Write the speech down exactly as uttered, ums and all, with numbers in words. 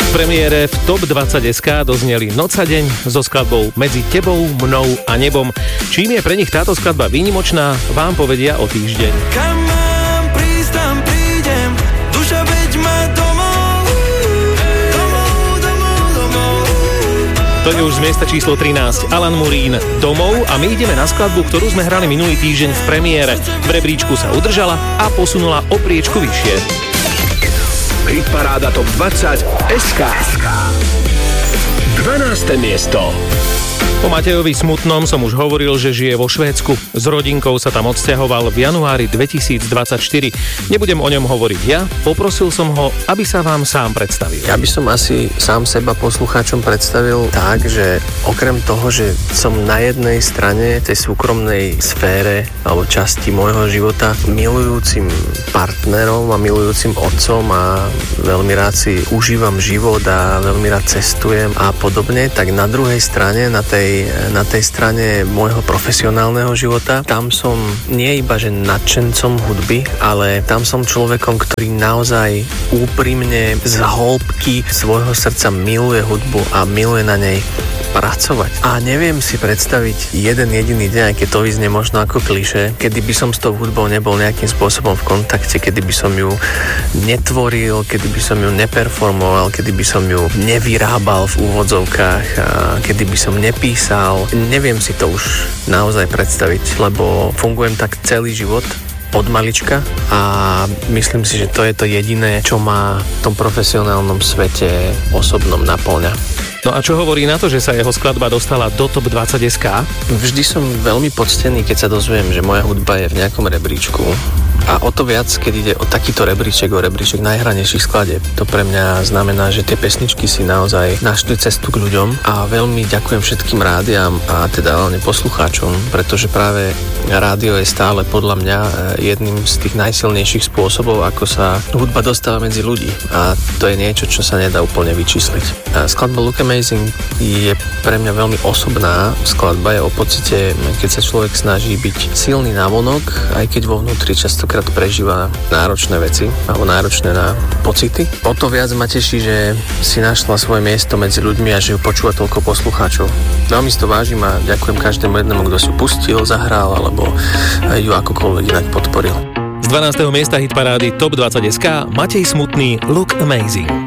V premiére v Top dvadsať bodka es ká dozneli Noc a deň so skladbou Medzi tebou, mnou a nebom. Čím je pre nich táto skladba výnimočná, vám povedia o týždeň. Kam mám prísť, tam prídem, duša veď ma domov, domov, domov, domov. To je už z miesta číslo trinásť Alan Murín Domov a my ideme na skladbu, ktorú sme hrali minulý týždeň v premiére. V rebríčku sa udržala a posunula o priečku vyššie. Hitparáda Top dvadsať bodka es ká. dvanáste miesto. Po Matejovi Smutnom som už hovoril, že žije vo Švédsku. S rodinkou sa tam odsťahoval v januári dvetisícdvadsaťštyri. Nebudem o ňom hovoriť ja, poprosil som ho, aby sa vám sám predstavil. Ja by som asi sám seba poslucháčom predstavil tak, že okrem toho, že som na jednej strane tej súkromnej sfére alebo časti môjho života milujúcim partnerom a milujúcim otcom a veľmi rád si užívam život a veľmi rád cestujem a podobne, tak na druhej strane, na tej na tej strane môjho profesionálneho života. Tam som nie iba, že nadšencom hudby, ale tam som človekom, ktorý naozaj úprimne z hĺbky svojho srdca miluje hudbu a miluje na nej pracovať. A neviem si predstaviť jeden jediný deň, aj keď to vyznie možno ako klišé, kedy by som s tou hudbou nebol nejakým spôsobom v kontakte, kedy by som ju netvoril, kedy by som ju neperformoval, kedy by som ju nevyrábal v úvodzovkách, a kedy by som nepísal. Neviem si to už naozaj predstaviť, lebo fungujem tak celý život od malička a myslím si, že to je to jediné, čo ma v tom profesionálnom svete osobnom naplňa. No a čo hovorí na to, že sa jeho skladba dostala do Top dvadsať bodka es ká? Vždy som veľmi poctený, keď sa dozviem, že moja hudba je v nejakom rebríčku. A o to viac, keď ide o takýto rebríček, o rebríček najhranejších skladieb. To pre mňa znamená, že tie pesničky si naozaj našli cestu k ľuďom a veľmi ďakujem všetkým rádiám a teda hlavne poslucháčom, pretože práve rádio je stále podľa mňa jedným z tých najsilnejších spôsobov, ako sa hudba dostáva medzi ľudí a to je niečo, čo sa nedá úplne vyčísliť. A skladba Look Amazing je pre mňa veľmi osobná skladba, je o pocite, keď sa človek snaží byť silný navonok, aj keď vo vnútri častokrát prežíva náročné veci alebo náročné na pocity. O to viac ma teší, že si našla svoje miesto medzi ľuďmi a že ju počúva toľko poslucháčov. Veľmi si to vážim a ďakujem každému jednému, kto si ju pustil, zahral alebo ju akokoľvek inak podporil. Z dvanásteho miesta hitparády Top dvadsať bodka es ká Matej Smutný Look Amazing.